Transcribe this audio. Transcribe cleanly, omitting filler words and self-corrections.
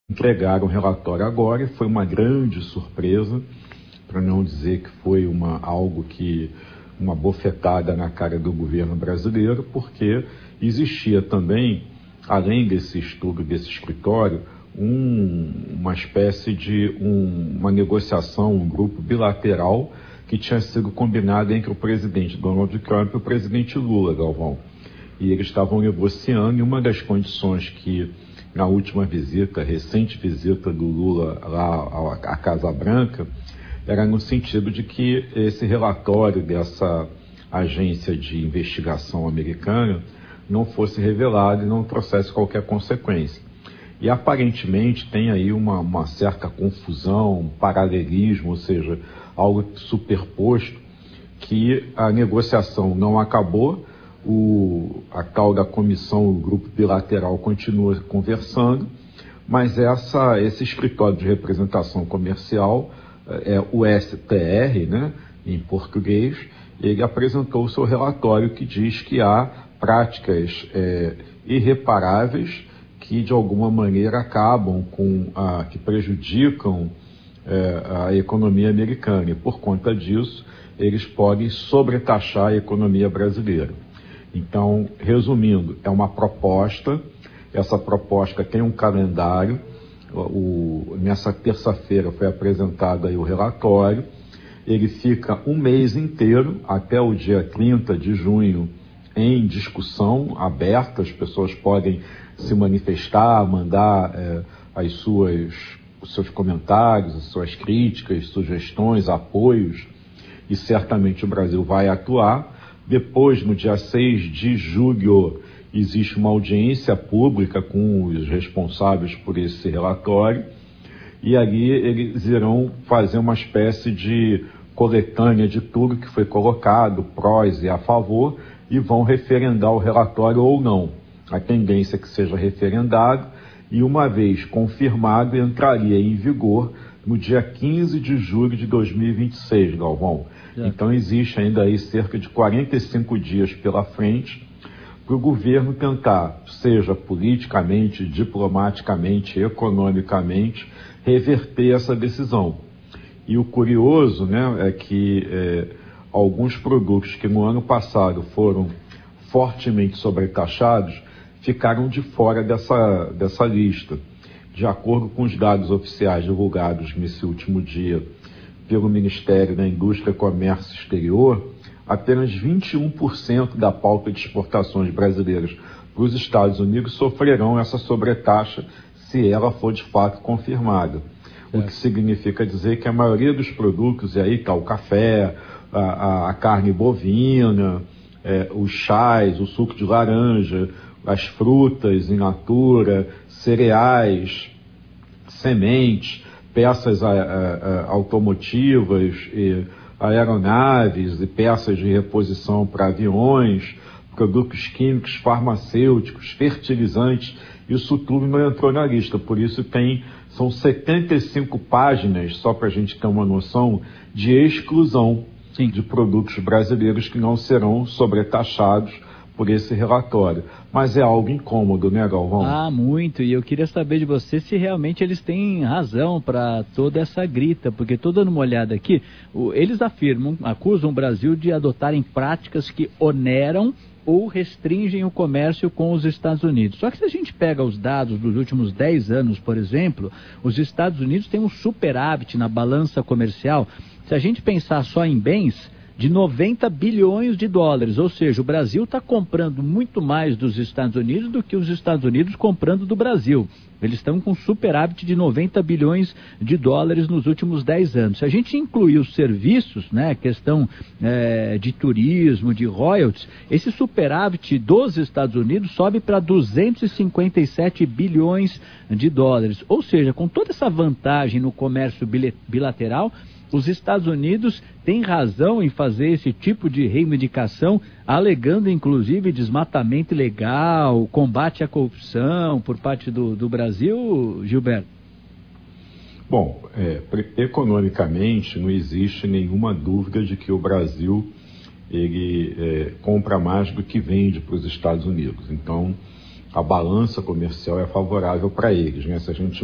entregaram o relatório agora e foi uma grande surpresa, para não dizer que foi uma bofetada na cara do governo brasileiro, porque existia também, além desse estudo, desse escritório, uma espécie de uma negociação, um grupo bilateral que tinha sido combinado entre o presidente Donald Trump e o presidente Lula, Galvão. E eles estavam negociando, e uma das condições que, na última visita, recente visita do Lula lá à Casa Branca, era no sentido de que esse relatório dessa agência de investigação americana não fosse revelado e não trouxesse qualquer consequência. E aparentemente tem aí uma certa confusão, um paralelismo, ou seja, algo superposto, que a negociação não acabou, a tal da comissão, o grupo bilateral continua conversando, mas esse escritório de representação comercial, o STR, né, em português, ele apresentou o seu relatório que diz que há práticas irreparáveis que de alguma maneira acabam que prejudicam a economia americana, e por conta disso eles podem sobretaxar a economia brasileira. Então, resumindo, é uma proposta, essa proposta tem um calendário, nessa terça-feira foi apresentado aí o relatório, ele fica um mês inteiro, até o dia 30 de junho, em discussão aberta, as pessoas podem se manifestar, mandar os seus comentários, as suas críticas, sugestões, apoios, e certamente o Brasil vai atuar. Depois, no dia 6 de julho, existe uma audiência pública com os responsáveis por esse relatório, e ali eles irão fazer uma espécie de coletânea de tudo que foi colocado, prós e a favor, e vão referendar o relatório ou não. A tendência é que seja referendado, e uma vez confirmado, entraria em vigor no dia 15 de julho de 2026, Galvão. Então existe ainda aí cerca de 45 dias pela frente para o governo tentar, seja politicamente, diplomaticamente, economicamente, reverter essa decisão. E o curioso, né, é que alguns produtos que no ano passado foram fortemente sobretaxados ficaram de fora dessa lista. De acordo com os dados oficiais divulgados nesse último dia pelo Ministério da Indústria, Comércio Exterior, apenas 21% da pauta de exportações brasileiras para os Estados Unidos sofrerão essa sobretaxa se ela for de fato confirmada. O que significa dizer que a maioria dos produtos, e aí está o café, a carne bovina, os chás, o suco de laranja, as frutas in natura, cereais, sementes, peças automotivas, aeronaves e peças de reposição para aviões, produtos químicos, farmacêuticos, fertilizantes, isso tudo não entrou na lista, por isso são 75 páginas, só para a gente ter uma noção, de exclusão de produtos brasileiros que não serão sobretaxados por esse relatório. Mas é algo incômodo, né, Galvão? Ah, muito, e eu queria saber de você se realmente eles têm razão para toda essa grita, porque estou dando uma olhada aqui, eles acusam o Brasil de adotarem práticas que oneram ou restringem o comércio com os Estados Unidos. Só que se a gente pega os dados dos últimos 10 anos, por exemplo, os Estados Unidos têm um superávit na balança comercial. Se a gente pensar só em bens, de 90 bilhões de dólares, ou seja, o Brasil está comprando muito mais dos Estados Unidos do que os Estados Unidos comprando do Brasil. Eles estão com superávit de 90 bilhões de dólares nos últimos 10 anos. Se a gente incluir os serviços, né, questão de turismo, de royalties, esse superávit dos Estados Unidos sobe para 257 bilhões de dólares. Ou seja, com toda essa vantagem no comércio bilateral, os Estados Unidos têm razão em fazer esse tipo de reivindicação, alegando inclusive desmatamento ilegal, combate à corrupção por parte do Brasil, Gilberto? Bom, economicamente não existe nenhuma dúvida de que o Brasil compra mais do que vende para os Estados Unidos. Então, a balança comercial é favorável para eles, né? Se a gente